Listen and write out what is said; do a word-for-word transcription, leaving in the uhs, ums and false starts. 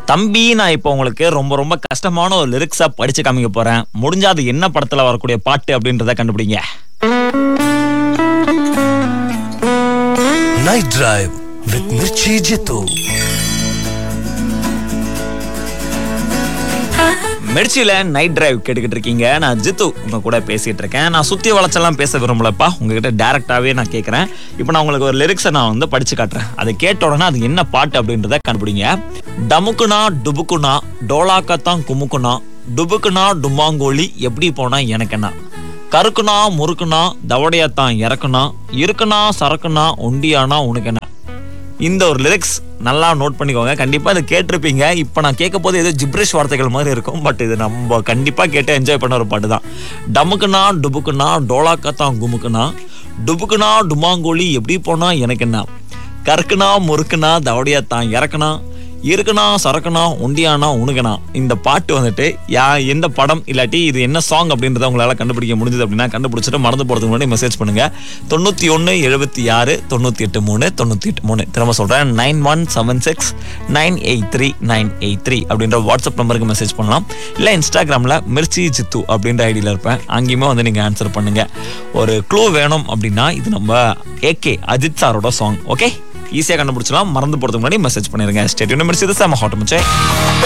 தம்பி, நான் இப்போ உங்களுக்கு ரொம்ப ரொம்ப கஷ்டமான ஒரு லிரிக்ஸா படிச்சு காமிக்க போறேன். முடிஞ்சா அது என்ன படத்துல வரக்கூடிய பாட்டு அப்படின்றத கண்டுபிடிங்க. Night Drive with Mirchi Jitu. மிர்ச்சியில night drive கேட்டுக்கிட்டு இருக்கீங்க. நான் ஜித்து உங்க கூட பேசிட்டு இருக்கேன். நான் சுத்தி வளைச்செல்லாம் பேச விரும்பலப்பா, உங்ககிட்ட டைரக்டாவே நான் கேட்கறேன். இப்போ நான் உங்களுக்கு ஒரு லிரிக்ஸை நான் வந்து படிச்சு காட்டுறேன். அதை கேட்ட உடனே அது என்ன பாட்டு அப்படின்றத கண்டுபிடிங்க. டமுக்குனா டுபுக்குனா டோலாக்கத்தான் குமுக்குனா டுபுக்குனா டுமாங்கோலி எப்படி போனா எனக்குன்னா கருக்குனா முறுக்குனா தவடையத்தான் இறக்குனா இருக்குனா சரக்குனா ஒண்டியானா உனக்கு என்ன. இந்த ஒரு லிரிக்ஸ் நல்லா நோட் பண்ணிக்கோங்க. கண்டிப்பா இதை கேட்டிருப்பீங்க. இப்போ நான் கேட்க போது ஏதோ ஜிப்ரிஷ் வார்த்தைகள் மாதிரி இருக்கும், பட் இது நம்ம கண்டிப்பா கேட்டு என்ஜாய் பண்ண ஒரு பாட்டு தான். டமுக்குனா டுபுக்குனா டோலாக்கத்தான் குமுக்குனா டுபுக்குனா டுமாங்கோலி எப்படி போனா எனக்கு என்ன கருக்குனா முறுக்குனா தவடையத்தான் இறக்குனா இருக்குனா சரக்குனா ஒண்டியானா உனக்குனா. இந்த பாட்டு வந்துட்டு யா எந்த படம் இல்லாட்டி இது என்ன சாங் அப்படின்றத உங்களால கண்டுபிடிக்க முடிஞ்சது அப்படின்னா கண்டுபிடிச்சிட்டு மறந்து போறதுக்கு முன்னாடி மெசேஜ் பண்ணுங்க. தொண்ணூத்தி ஒன்னு எழுபத்தி ஆறு தொண்ணூத்தி எட்டு மூணு தொண்ணூத்தி எட்டு மூணு திரும்ப சொல்றேன், nine one seven six nine eight three nine eight three அப்படின்ற வாட்ஸ்அப் நம்பருக்கு மெசேஜ் பண்ணலாம். இல்லை இன்ஸ்டாகிராம்ல மிர்ச்சி ஜித்து அப்படின்ற ஐடியில் இருப்பேன், அங்கேயுமே வந்து நீங்க ஆன்சர் பண்ணுங்க. ஒரு க்ளூ வேணும் அப்படின்னா இது நம்ம ஏகே அஜித் சாரோட சாங். ஓகே, ஈஸியாக கண்டுபிடிச்சலாம். மறந்து போறதுக்கு முன்னாடி மெசேஜ் பண்ணிருங்க. Stay tuned. மிர்ச்சி, இது செம ஹாட் மச்சே.